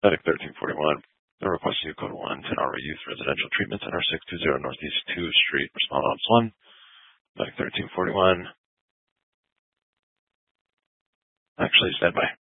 Medic 1341. The request to code 1, 10 Hour Youth Residential Treatment Center, 620 Northeast 2 Street. Respond Ops 1. Medic 1341. Actually, stand by.